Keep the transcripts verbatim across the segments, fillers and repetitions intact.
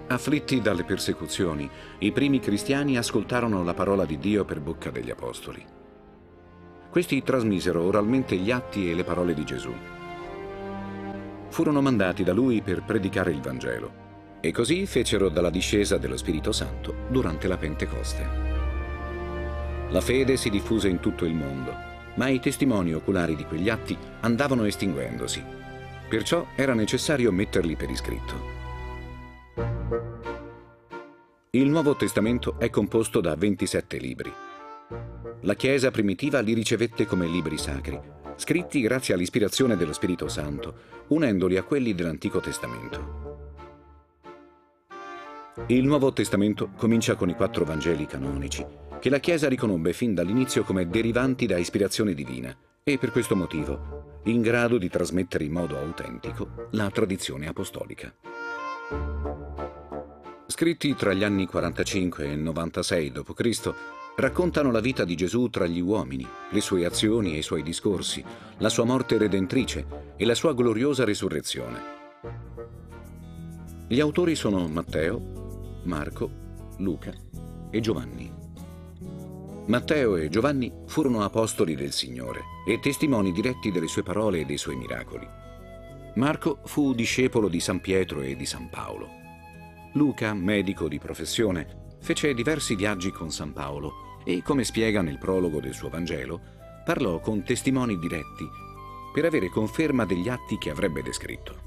Afflitti dalle persecuzioni, i primi cristiani ascoltarono la parola di Dio per bocca degli apostoli. Questi trasmisero oralmente gli atti e le parole di Gesù. Furono mandati da lui per predicare il Vangelo e così fecero dalla discesa dello Spirito Santo durante la Pentecoste. La fede si diffuse in tutto il mondo, ma i testimoni oculari di quegli atti andavano estinguendosi. Perciò era necessario metterli per iscritto. Il Nuovo Testamento è composto da ventisette libri. La Chiesa primitiva li ricevette come libri sacri, scritti grazie all'ispirazione dello Spirito Santo, unendoli a quelli dell'Antico Testamento. Il Nuovo Testamento comincia con i quattro Vangeli canonici, che la Chiesa riconobbe fin dall'inizio come derivanti da ispirazione divina e per questo motivo in grado di trasmettere in modo autentico la tradizione apostolica. Scritti tra gli anni quarantacinque e novantasei dopo Cristo, raccontano la vita di Gesù tra gli uomini, le sue azioni e i suoi discorsi, la sua morte redentrice e la sua gloriosa risurrezione. Gli autori sono Matteo, Marco, Luca e Giovanni. Matteo e Giovanni furono apostoli del Signore e testimoni diretti delle sue parole e dei suoi miracoli. Marco fu discepolo di San Pietro e di San Paolo. Luca, medico di professione, fece diversi viaggi con San Paolo e, come spiega nel prologo del suo Vangelo, parlò con testimoni diretti per avere conferma degli atti che avrebbe descritto.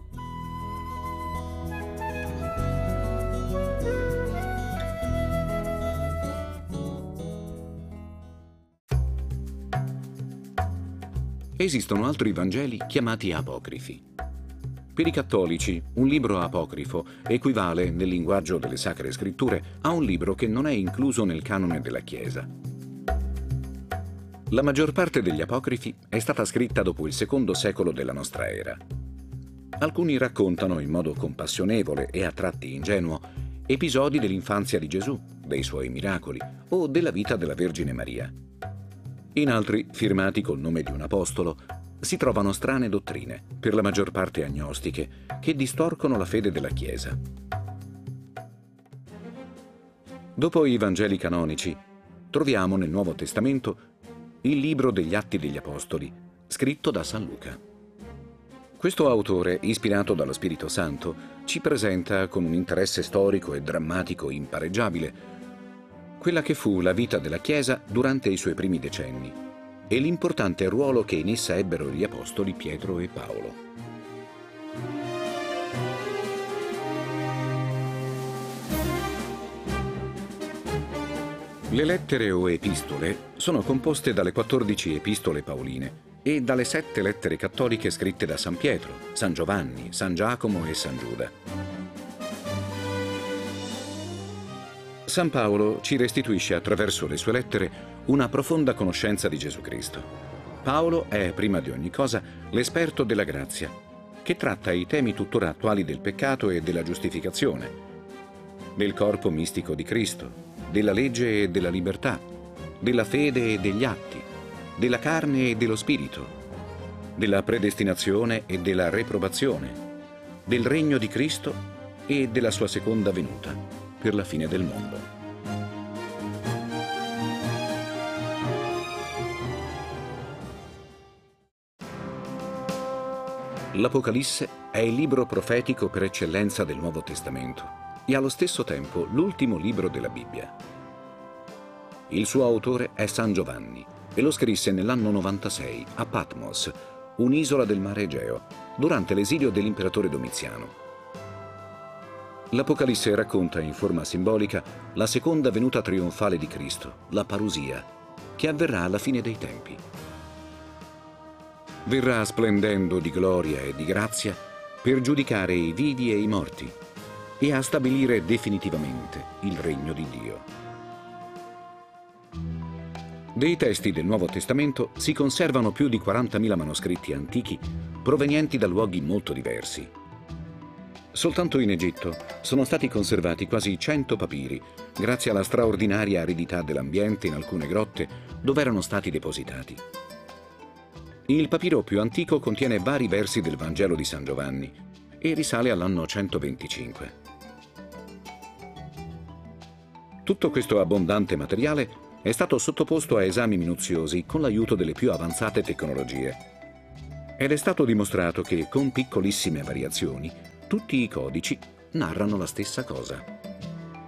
Esistono altri Vangeli chiamati apocrifi. Per i cattolici, un libro apocrifo equivale, nel linguaggio delle Sacre Scritture, a un libro che non è incluso nel canone della Chiesa. La maggior parte degli apocrifi è stata scritta dopo il secondo secolo della nostra era. Alcuni raccontano in modo compassionevole e a tratti ingenuo episodi dell'infanzia di Gesù, dei suoi miracoli o della vita della Vergine Maria. In altri, firmati col nome di un apostolo, si trovano strane dottrine, per la maggior parte agnostiche, che distorcono la fede della Chiesa. Dopo i Vangeli canonici, troviamo nel Nuovo Testamento il libro degli Atti degli Apostoli, scritto da San Luca. Questo autore, ispirato dallo Spirito Santo, ci presenta con un interesse storico e drammatico impareggiabile quella che fu la vita della Chiesa durante i suoi primi decenni e l'importante ruolo che in essa ebbero gli apostoli Pietro e Paolo. Le lettere o epistole sono composte dalle quattordici epistole paoline e dalle sette lettere cattoliche scritte da San Pietro, San Giovanni, San Giacomo e San Giuda. San Paolo ci restituisce attraverso le sue lettere una profonda conoscenza di Gesù Cristo. Paolo è, prima di ogni cosa, l'esperto della grazia, che tratta i temi tuttora attuali del peccato e della giustificazione, del corpo mistico di Cristo, della legge e della libertà, della fede e degli atti, della carne e dello spirito, della predestinazione e della reprobazione, del regno di Cristo e della sua seconda venuta per la fine del mondo. L'Apocalisse è il libro profetico per eccellenza del Nuovo Testamento e allo stesso tempo l'ultimo libro della Bibbia. Il suo autore è San Giovanni e lo scrisse nell'anno novantasei a Patmos, un'isola del mare Egeo, durante l'esilio dell'imperatore Domiziano. L'Apocalisse racconta in forma simbolica la seconda venuta trionfale di Cristo, la parusia, che avverrà alla fine dei tempi. Verrà splendendo di gloria e di grazia per giudicare i vivi e i morti e a stabilire definitivamente il regno di Dio. Dei testi del Nuovo Testamento si conservano più di quarantamila manoscritti antichi provenienti da luoghi molto diversi. Soltanto in Egitto sono stati conservati quasi cento papiri, grazie alla straordinaria aridità dell'ambiente in alcune grotte dove erano stati depositati. Il papiro più antico contiene vari versi del Vangelo di San Giovanni e risale all'anno centoventicinque. Tutto questo abbondante materiale è stato sottoposto a esami minuziosi con l'aiuto delle più avanzate tecnologie. Ed è stato dimostrato che, con piccolissime variazioni, tutti i codici narrano la stessa cosa.